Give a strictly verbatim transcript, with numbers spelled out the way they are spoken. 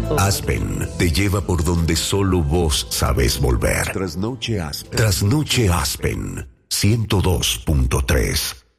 Aspen te lleva por donde solo vos sabés volver. Trasnoche Aspen. Trasnoche Aspen ciento dos punto tres.